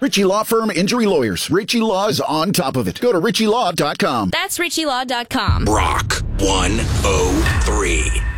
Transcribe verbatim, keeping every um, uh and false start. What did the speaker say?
Ritchie Law Firm Injury Lawyers. Ritchie Law's on top of it. Go to ritchie law dot com. That's ritchie law dot com. Rock one oh three.